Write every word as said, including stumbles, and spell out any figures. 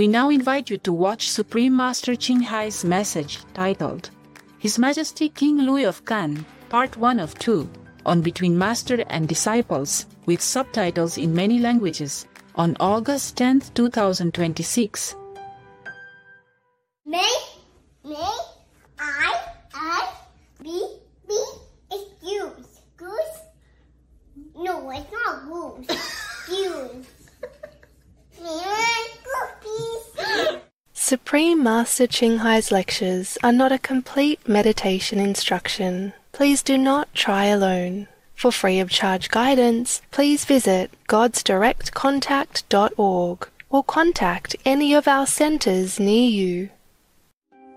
We now invite you to watch Supreme Master Ching Hai's message titled His Majesty King Louis of Kan, Part one of two, on Between Master and Disciples, with subtitles in many languages, on August tenth, two thousand twenty-six. May, may, I, I, B, B, is goose. Goose? No, it's not goose. Goose. Supreme Master Ching Hai's lectures are not a complete meditation instruction. Please do not try alone. For free of charge guidance, please visit gods direct contact dot org or contact any of our centers near you.